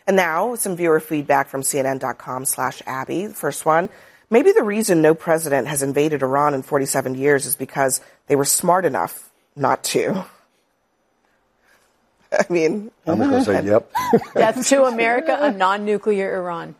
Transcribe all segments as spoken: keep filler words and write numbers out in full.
And now some viewer feedback from cnn.com slash Abby. The first one, maybe the reason no president has invaded Iran in forty-seven years is because they were smart enough not to. I mean, I'm going to say yep. Death to America, a non-nuclear Iran.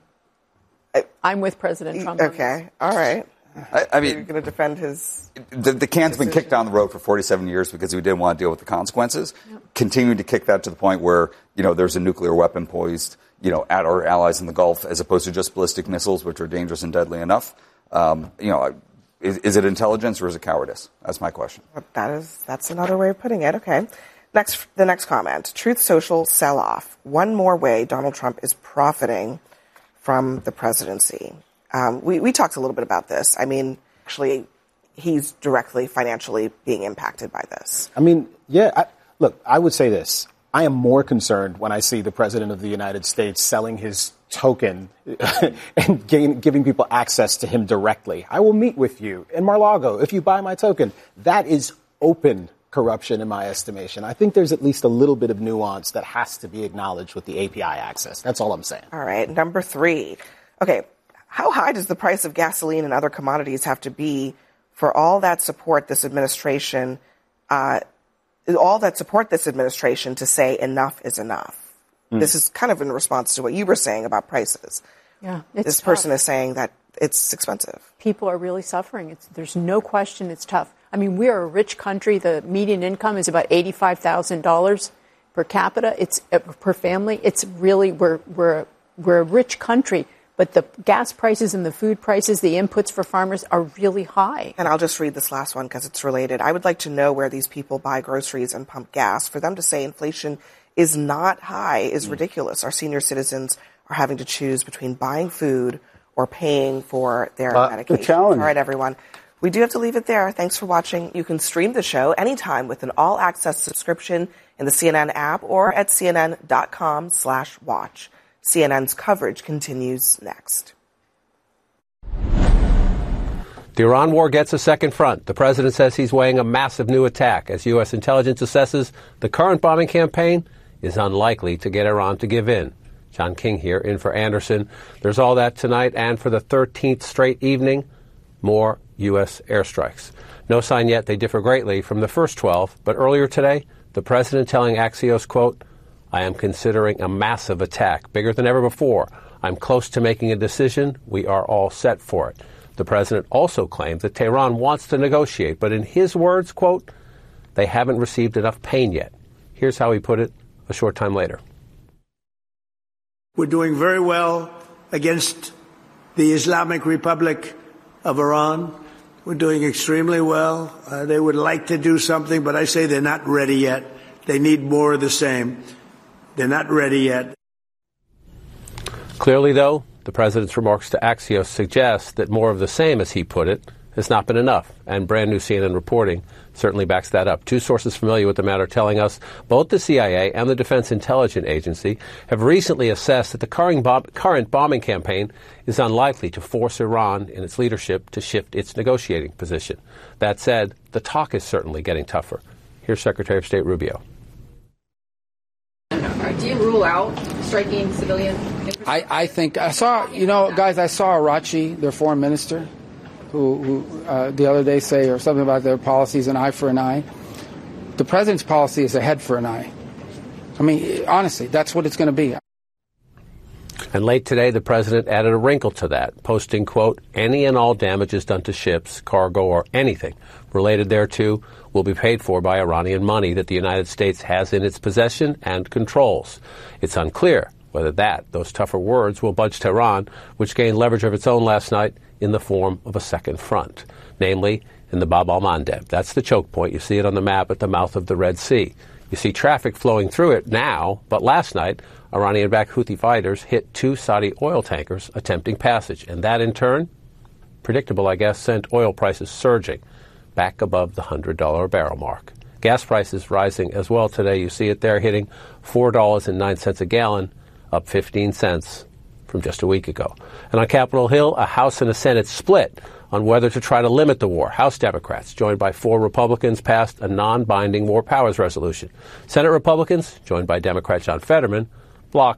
I'm with President Trump. Okay, all right. I, I mean, you're going to defend his. The, the can's decision. Been kicked down the road for forty-seven years because we didn't want to deal with the consequences. Yep. Continuing to kick that to the point where, you know, there's a nuclear weapon poised, you know, at our allies in the Gulf, as opposed to just ballistic missiles, which are dangerous and deadly enough. Um, you know, is, is it intelligence or is it cowardice? That's my question. That is, that's another way of putting it. Okay. Next, the next comment. Truth Social sell-off. One more way Donald Trump is profiting from the presidency. Um, we, we talked a little bit about this. I mean, actually, he's directly financially being impacted by this. I mean, yeah, I, look, I would say this. I am more concerned when I see the president of the United States selling his token and gain, giving people access to him directly. I will meet with you in Mar-a-Lago if you buy my token. That is open corruption in my estimation. I think there's at least a little bit of nuance that has to be acknowledged with the A P I access. That's all I'm saying. All right. Number three. Okay. How high does the price of gasoline and other commodities have to be for all that support this administration, uh, all that support this administration to say enough is enough? Mm. This is kind of in response to what you were saying about prices. Yeah, it's this tough. person is saying that it's expensive. People are really suffering. It's, there's no question it's tough. I mean, we are a rich country. The median income is about eighty-five thousand dollars per capita. It's uh, per family. It's really, we're, we're, we're a rich country. But the gas prices and the food prices, the inputs for farmers are really high. And I'll just read this last one because it's related. I would like to know where these people buy groceries and pump gas. For them to say inflation is not high is mm. ridiculous. Our senior citizens are having to choose between buying food or paying for their uh, medication. All right, everyone. We do have to leave it there. Thanks for watching. You can stream the show anytime with an all-access subscription in the C N N app or at cnn.com slash watch. C N N's coverage continues next. The Iran war gets a second front. The president says he's weighing a massive new attack as U S intelligence assesses the current bombing campaign is unlikely to get Iran to give in. John King here, in for Anderson. There's all that tonight, and for the thirteenth straight evening, more U S airstrikes. No sign yet they differ greatly from the first twelve, but earlier today, the president telling Axios, quote, I am considering a massive attack, bigger than ever before. I'm close to making a decision. We are all set for it. The president also claimed that Tehran wants to negotiate, but in his words, quote, they haven't received enough pain yet. Here's how he put it a short time later. We're doing very well against the Islamic Republic of Iran. We're doing extremely well. Uh, they would like to do something, but I say they're not ready yet. They need more of the same. They're not ready yet. Clearly, though, the president's remarks to Axios suggest that more of the same, as he put it, has not been enough. And brand new C N N reporting certainly backs that up. Two sources familiar with the matter telling us both the C I A and the Defense Intelligence Agency have recently assessed that the current, bomb- current bombing campaign is unlikely to force Iran and its leadership to shift its negotiating position. That said, the talk is certainly getting tougher. Here's Secretary of State Rubio. Do you rule out striking civilian infrastructure? I, I think I saw, you know, guys, I saw Arachi, their foreign minister, who, who uh, the other day say or something about their policies, an eye for an eye. The president's policy is a head for an eye. I mean, honestly, that's what it's going to be. And late today, the president added a wrinkle to that, posting, quote, any and all damages done to ships, cargo, or anything related thereto will be paid for by Iranian money that the United States has in its possession and controls. It's unclear whether that, those tougher words, will budge Tehran, which gained leverage of its own last night in the form of a second front, namely in the Bab al-Mandeb. That's the choke point. You see it on the map at the mouth of the Red Sea. You see traffic flowing through it now, but last night, Iranian-backed Houthi fighters hit two Saudi oil tankers attempting passage, and that in turn, predictable I guess, sent oil prices surging back above the one hundred dollars a barrel mark. Gas prices rising as well today. You see it there hitting four dollars and nine cents a gallon, up fifteen cents from just a week ago. And on Capitol Hill, a House and a Senate split on whether to try to limit the war. House Democrats, joined by four Republicans, passed a non-binding war powers resolution. Senate Republicans, joined by Democrat John Fetterman, blocked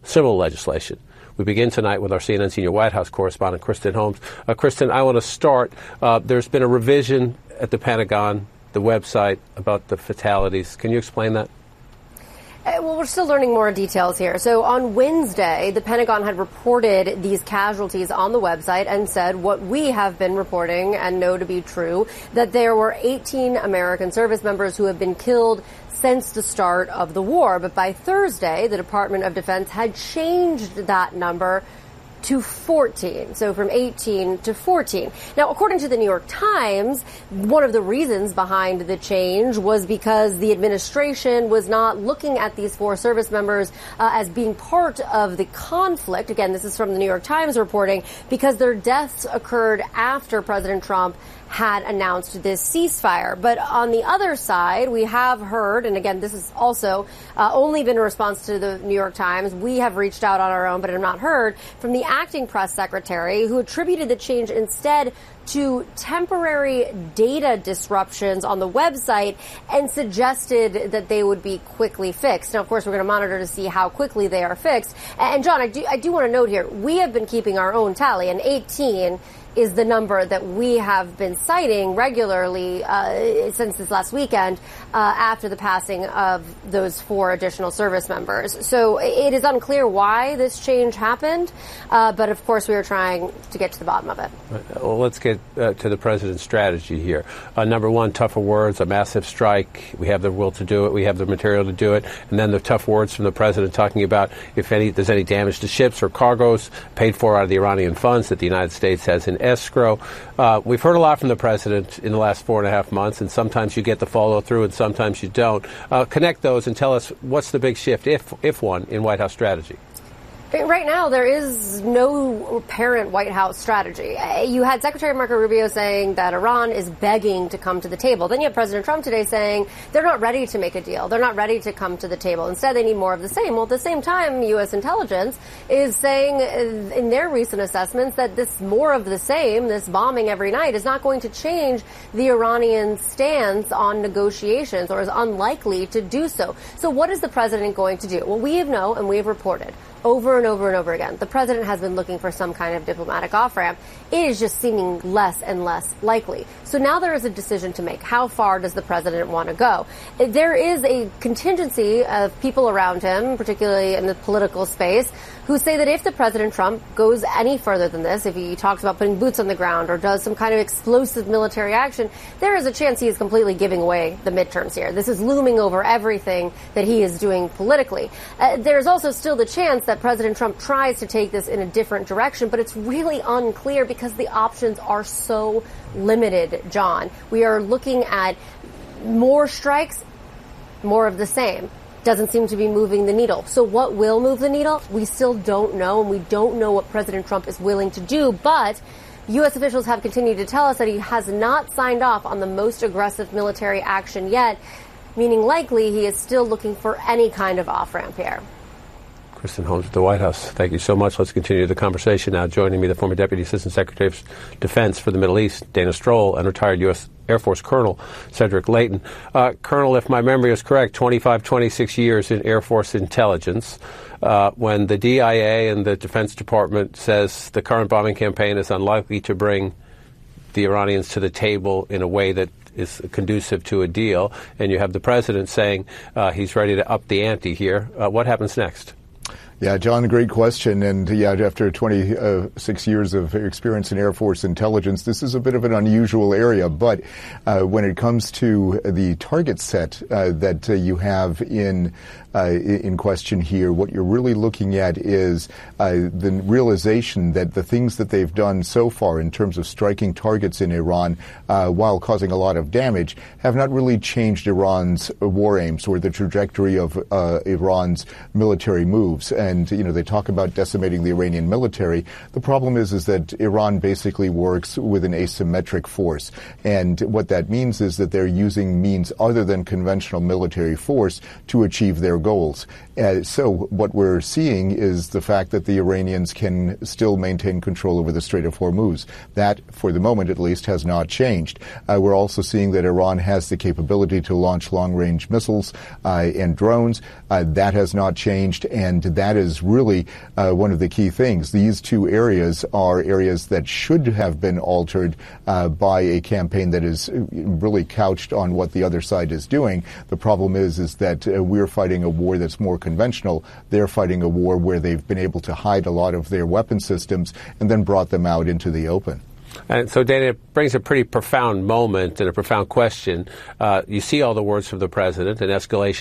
similar legislation. We begin tonight with our C N N senior White House correspondent, Kristen Holmes. Uh, Kristen, I want to start. Uh, there's been a revision at the Pentagon, the website, about the fatalities. Can you explain that? Well, we're still learning more details here. So on Wednesday, the Pentagon had reported these casualties on the website and said what we have been reporting and know to be true, that there were eighteen American service members who have been killed since the start of the war. But by Thursday, the Department of Defense had changed that number to fourteen, so from eighteen to fourteen. Now, according to the New York Times, one of the reasons behind the change was because the administration was not looking at these four service members uh, as being part of the conflict. Again, this is from the New York Times reporting, because their deaths occurred after President Trump had announced this ceasefire. But on the other side, we have heard, and again, this has also uh, only been a response to the New York Times. We have reached out on our own, but have not heard from the acting press secretary, who attributed the change instead to temporary data disruptions on the website and suggested that they would be quickly fixed. Now, of course, we're going to monitor to see how quickly they are fixed. And John, I do, I do want to note here, we have been keeping our own tally, and eighteen is the number that we have been citing regularly uh, since this last weekend uh, after the passing of those four additional service members. So it is unclear why this change happened, uh, but of course we are trying to get to the bottom of it. Well, let's get uh, to the president's strategy here. Uh, number one, tougher words, a massive strike. We have the will to do it. We have the material to do it. And then the tough words from the president talking about if any there's any damage to ships or cargoes paid for out of the Iranian funds that the United States has in escrow. Uh, we've heard a lot from the president in the last four and a half months, and sometimes you get the follow through and sometimes you don't. Uh, connect those and tell us what's the big shift, if if one, in White House strategy. Right now, there is no apparent White House strategy. You had Secretary Marco Rubio saying that Iran is begging to come to the table. Then you have President Trump today saying they're not ready to make a deal. They're not ready to come to the table. Instead, they need more of the same. Well, at the same time, U S intelligence is saying in their recent assessments that this more of the same, this bombing every night, is not going to change the Iranian stance on negotiations, or is unlikely to do so. So what is the president going to do? Well, we have know and we have reported over and over and over again, the president has been looking for some kind of diplomatic off-ramp. It is just seeming less and less likely. So now there is a decision to make. How far does the president want to go? There is a contingency of people around him, particularly in the political space, who say that if the President Trump goes any further than this, if he talks about putting boots on the ground or does some kind of explosive military action, there is a chance he is completely giving away the midterms here. This is looming over everything that he is doing politically. Uh, there's also still the chance that President Trump tries to take this in a different direction, but it's really unclear because the options are so limited, John. We are looking at more strikes, more of the same. Doesn't seem to be moving the needle. So what will move the needle? We still don't know, and we don't know what President Trump is willing to do, but U S officials have continued to tell us that he has not signed off on the most aggressive military action yet, meaning likely he is still looking for any kind of off-ramp here. Kristen Holmes at the White House. Thank you so much. Let's continue the conversation now. Joining me, the former Deputy Assistant Secretary of Defense for the Middle East, Dana Stroll, and retired U S Air Force Colonel Cedric Leighton. Uh, Colonel, if my memory is correct, twenty-five, twenty-six years in Air Force intelligence. Uh, when the D I A and the Defense Department says the current bombing campaign is unlikely to bring the Iranians to the table in a way that is conducive to a deal, and you have the president saying uh, he's ready to up the ante here, uh, what happens next? Yeah, John, great question. And yeah, after twenty-six years of experience in Air Force intelligence, this is a bit of an unusual area. But uh, when it comes to the target set uh, that uh, you have in uh, in question here, what you're really looking at is uh, the realization that the things that they've done so far in terms of striking targets in Iran, uh, while causing a lot of damage, have not really changed Iran's war aims or the trajectory of uh, Iran's military moves. And, you know, they talk about decimating the Iranian military. The problem is, is that Iran basically works with an asymmetric force. And what that means is that they're using means other than conventional military force to achieve their goals. Uh, so what we're seeing is the fact that the Iranians can still maintain control over the Strait of Hormuz. That, for the moment at least, has not changed. Uh, we're also seeing that Iran has the capability to launch long-range missiles uh, and drones. Uh, that has not changed, and that that is really uh, one of the key things. These two areas are areas that should have been altered uh, by a campaign that is really couched on what the other side is doing. The problem is, is that uh, we're fighting a war that's more conventional. They're fighting a war where they've been able to hide a lot of their weapon systems and then brought them out into the open. And so, Dana, it brings a pretty profound moment and a profound question. Uh, you see all the words from the president, an escalation